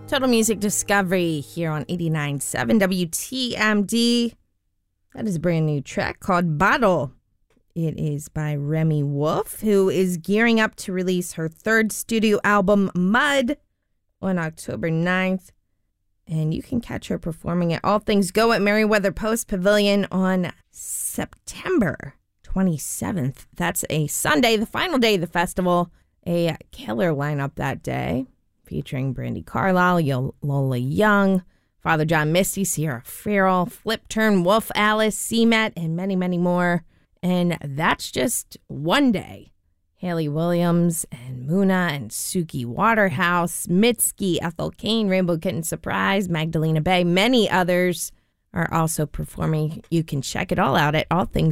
Total Music Discovery here on 89.7 WTMD. That is a brand new track called Bottle. It is by Remi Wolf, who is gearing up to release her third studio album, Mud, on October 9th. And you can catch her performing at All Things Go at Merriweather Post Pavilion on September 27th. That's a Sunday, the final day of the festival. A killer lineup that day, featuring Brandy Carlisle, Lola Young, Father John Misty, Sierra Farrell, Flip Turn, Wolf Alice, CMET, and many, many more. And that's just one day. Haley Williams and Muna and Suki Waterhouse, Mitski, Ethel Kane, Rainbow Kitten Surprise, Magdalena Bay, many others are also performing. You can check it all out at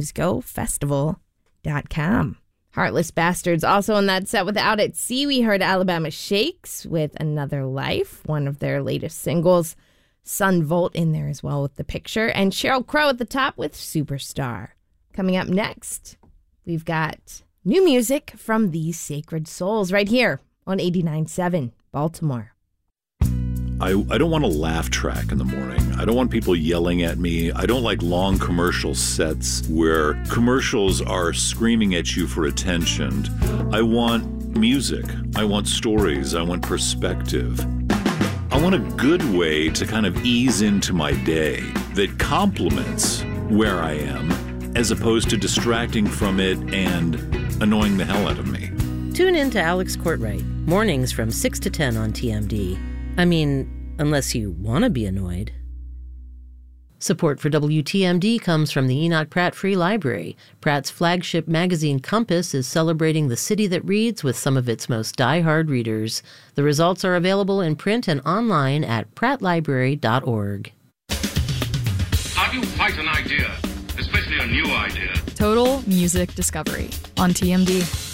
allthingsgofestival.com. Heartless Bastards also on that set with Out at Sea. We heard Alabama Shakes with Another Life, one of their latest singles. Sun Volt in there as well with The Picture. And Sheryl Crow at the top with Superstar. Coming up next, we've got new music from These Sacred Souls right here on 89.7 Baltimore. I don't want a laugh track in the morning. I don't want people yelling at me. I don't like long commercial sets where commercials are screaming at you for attention. I want music. I want stories. I want perspective. I want a good way to kind of ease into my day that complements where I am as opposed to distracting from it and annoying the hell out of me. Tune in to Alex Courtwright, mornings from 6 to 10 on TMD. I mean, unless you want to be annoyed. Support for WTMD comes from the Enoch Pratt Free Library. Pratt's flagship magazine Compass is celebrating the city that reads with some of its most die-hard readers. The results are available in print and online at prattlibrary.org. How do you fight an idea, especially a new idea? Total Music Discovery on TMD.